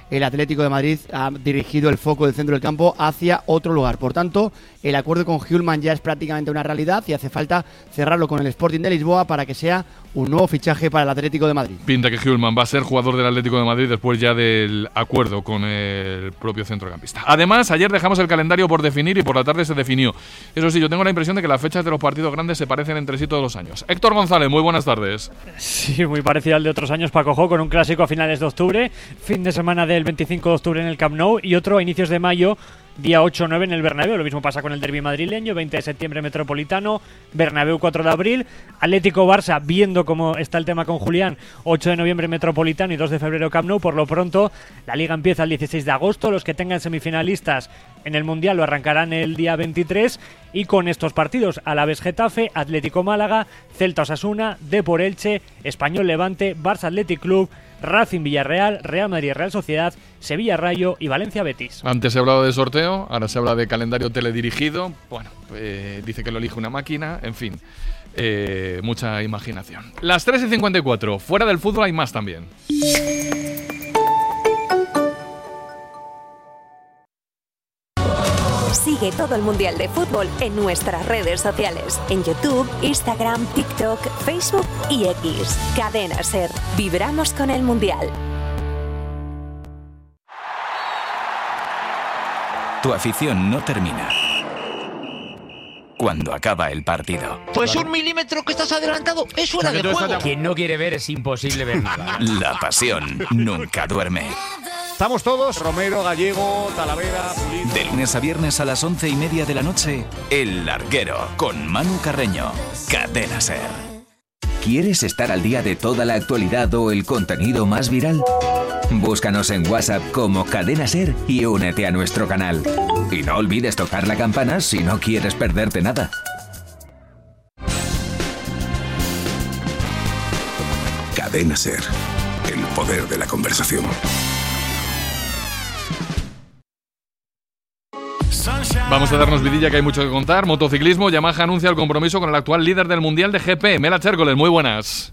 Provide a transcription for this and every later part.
el Atlético de Madrid ha dirigido el foco del centro del campo hacia otro lugar. Por tanto, el acuerdo con Hjulmand ya es prácticamente una realidad y hace falta cerrarlo con el Sporting de Lisboa para que sea un nuevo fichaje para el Atlético de Madrid. Pinta que Hjulmand va a ser jugador del Atlético de Madrid después ya del acuerdo con el propio centrocampista. Además, ayer dejamos el calendario por definir y por la tarde se definió. Eso sí, yo tengo la impresión de que las fechas de los partidos grandes se parecen entre sí todos los años. Héctor González, muy buenas tardes. Sí, muy parecido al de otros años, Paco Jo, con un clásico a finales de octubre, fin de semana del 25 de octubre en el Camp Nou y otro a inicios de mayo, día 8 o 9 en el Bernabéu. Lo mismo pasa con el derbi madrileño, 20 de septiembre Metropolitano, Bernabéu 4 de abril, Atlético-Barça, viendo cómo está el tema con Julián, 8 de noviembre Metropolitano y 2 de febrero Camp Nou. Por lo pronto, la Liga empieza el 16 de agosto, los que tengan semifinalistas en el Mundial lo arrancarán el día 23 y con estos partidos, Alavés-Getafe, Atlético-Málaga, Celta-Osasuna, Depor-Elche, Español-Levante, Barça-Athletic Club, Racing-Villarreal, Real Madrid-Real Sociedad, Sevilla-Rayo y Valencia-Betis. Antes se ha hablado de sorteo, ahora se habla de calendario teledirigido. Bueno, dice que lo elige una máquina, en fin, mucha imaginación. Las 3:54, fuera del fútbol hay más también. Sigue todo el Mundial de Fútbol en nuestras redes sociales, en YouTube, Instagram, TikTok, Facebook y X. Cadena SER. Vibramos con el Mundial. Tu afición no termina cuando acaba el partido. Pues un milímetro que estás adelantado es fuera de juego. Quien no quiere ver es imposible ver nada. La pasión nunca duerme. Estamos todos, Romero, Gallego, Talavera, Pulido. De lunes a viernes a las 11:30 de la noche, El Larguero, con Manu Carreño. Cadena SER. ¿Quieres estar al día de toda la actualidad o el contenido más viral? Búscanos en WhatsApp como Cadena SER y únete a nuestro canal. Y no olvides tocar la campana si no quieres perderte nada. Cadena SER. El poder de la conversación. Vamos a darnos vidilla que hay mucho que contar. Motociclismo, Yamaha anuncia el compromiso con el actual líder del Mundial de GP, Mela Chércoles, muy buenas.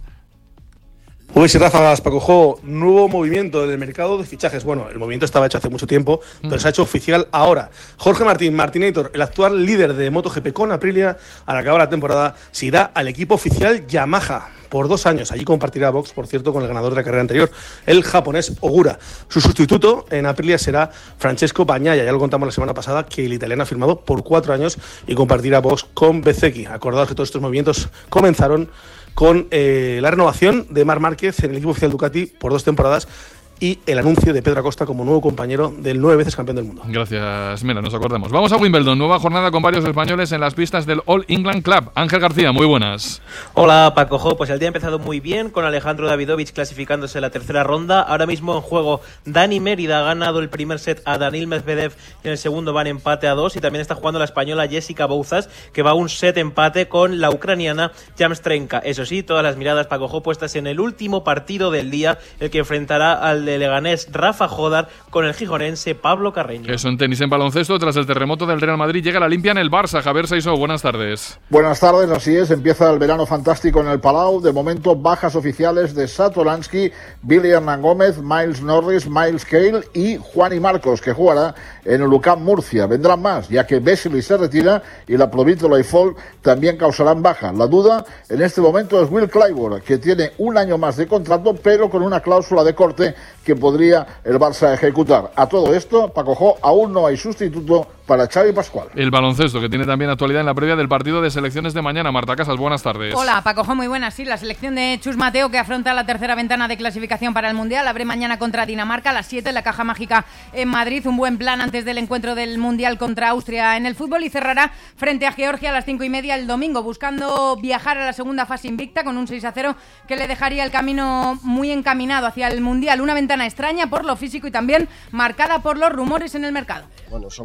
Uy, sí, Rafa, Paco Jo, nuevo movimiento del mercado de fichajes. Bueno, el movimiento estaba hecho hace mucho tiempo, pero se ha hecho oficial ahora. Jorge Martín, Martinator, el actual líder de MotoGP con Aprilia, al acabar la temporada, se irá al equipo oficial Yamaha por 2 años. Allí compartirá box, por cierto, con el ganador de la carrera anterior, el japonés Ogura. Su sustituto en Aprilia será Francesco Bagnaia. Ya lo contamos la semana pasada, que el italiano ha firmado por 4 años y compartirá box con Bezzecchi. Acordaos que todos estos movimientos comenzaron con la renovación de Marc Márquez en el equipo oficial Ducati por 2 temporadas y el anuncio de Pedro Acosta como nuevo compañero del 9 veces campeón del mundo. Gracias, Mela, nos acordamos. Vamos a Wimbledon, nueva jornada con varios españoles en las pistas del All England Club. Ángel García, muy buenas. Hola, Paco Jo, pues el día ha empezado muy bien con Alejandro Davidovich clasificándose en la tercera ronda. Ahora mismo en juego Dani Mérida ha ganado el primer set a Daniil Medvedev y en el segundo van empate a 2 y también está jugando la española Jessica Bouzas, que va a un set empate con la ucraniana Jamstrenka. Eso sí, todas las miradas, Paco Jo, puestas en el último partido del día, el que enfrentará al de Leganés Rafa Jodar con el gijonense Pablo Carreño. Eso en tenis. En baloncesto, tras el terremoto del Real Madrid, llega la limpia en el Barça. Javier Saisó, buenas tardes. Buenas tardes, así es, empieza el verano fantástico en el Palau. De momento, bajas oficiales de Satoransky, Billy Hernán Gómez, Miles Norris, Miles Cale y Juan y Marcos, que jugará en el UCAM Murcia. Vendrán más, ya que Vesely se retira y la Provítola y Folk también causarán baja. La duda en este momento es Will Clyburn, que tiene 1 año más de contrato, pero con una cláusula de corte que podría el Barça ejecutar. A todo esto, Paco Jo, aún no hay sustituto para Xavi Pascual. El baloncesto, que tiene también actualidad en la previa del partido de selecciones de mañana. Marta Casas, buenas tardes. Hola, Paco Jo, muy buenas. Sí, la selección de Chus Mateo, que afronta la tercera ventana de clasificación para el Mundial, abre mañana contra Dinamarca a las 7 en la Caja Mágica en Madrid. Un buen plan antes del encuentro del Mundial contra Austria en el fútbol, y cerrará frente a Georgia a las 5:30 el domingo, buscando viajar a la segunda fase invicta con un 6-0 que le dejaría el camino muy encaminado hacia el Mundial. Una ventana extraña por lo físico y también marcada por los rumores en el mercado. Bueno, son circunstancias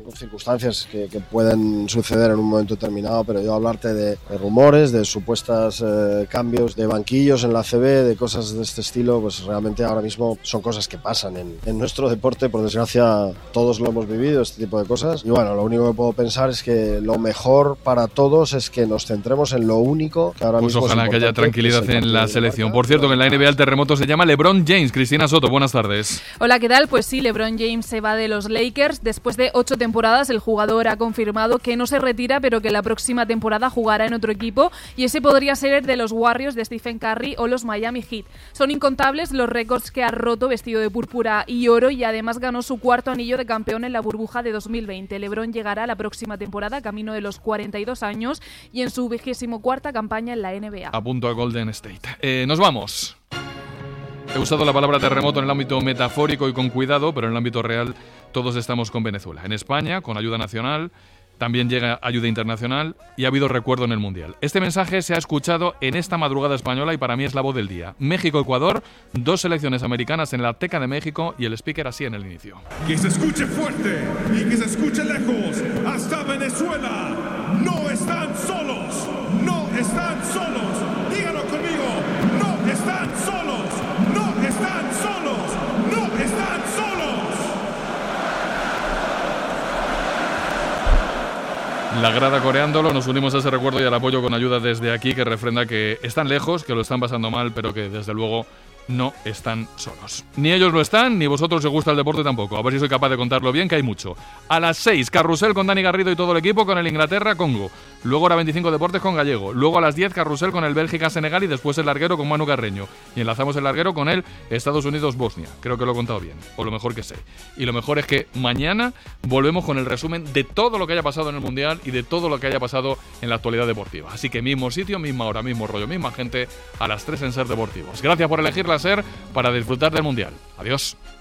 circunstancias que pueden suceder en un momento determinado, pero yo hablarte de rumores, de supuestas cambios de banquillos en la ACB, de cosas de este estilo, pues realmente ahora mismo son cosas que pasan en nuestro deporte. Por desgracia todos lo hemos vivido, este tipo de cosas, y bueno, lo único que puedo pensar es que lo mejor para todos es que nos centremos en lo único que ahora mismo ojalá es que haya tranquilidad en la selección. Por cierto, que en la NBA el terremoto se llama LeBron James. Cristina Soto, buenas tardes. Hola, ¿qué tal? Pues sí, LeBron James se va de los Lakers. Después de 8 temporadas, el jugador ha confirmado que no se retira, pero que la próxima temporada jugará en otro equipo, y ese podría ser el de los Warriors de Stephen Curry o los Miami Heat. Son incontables los récords que ha roto vestido de púrpura y oro, y además ganó su 4º anillo de campeón en la burbuja de 2020. LeBron llegará la próxima temporada camino de los 42 años y en su 24ª campaña en la NBA. A punto a Golden State. Nos vamos. He usado la palabra terremoto en el ámbito metafórico y con cuidado, pero en el ámbito real todos estamos con Venezuela. En España, con ayuda nacional, también llega ayuda internacional y ha habido recuerdo en el Mundial. Este mensaje se ha escuchado en esta madrugada española y para mí es la voz del día. México-Ecuador, 2 selecciones americanas en la Azteca de México y el speaker así en el inicio. Que se escuche fuerte y que se escuche lejos. Hasta Venezuela. No están solos. No están solos. Díganlo conmigo. No están solos. No están solos. No están solos. La grada coreándolo, nos unimos a ese recuerdo y al apoyo con ayuda desde aquí que refrenda que están lejos, que lo están pasando mal, pero que desde luego no están solos. Ni ellos lo están, ni vosotros os gusta el deporte tampoco. A ver si soy capaz de contarlo bien, que hay mucho. A las 6, Carrusel con Dani Garrido y todo el equipo con el Inglaterra-Congo. Luego hora 25 Deportes con Gallego. Luego a las 10, Carrusel con el Bélgica-Senegal y después el larguero con Manu Carreño. Y enlazamos el larguero con el Estados Unidos-Bosnia. Creo que lo he contado bien, o lo mejor que sé. Y lo mejor es que mañana volvemos con el resumen de todo lo que haya pasado en el Mundial y de todo lo que haya pasado en la actualidad deportiva. Así que mismo sitio, misma hora, mismo rollo, misma gente, a las 3 en Ser Deportivos. Gracias por elegir la Ser para disfrutar del Mundial. Adiós.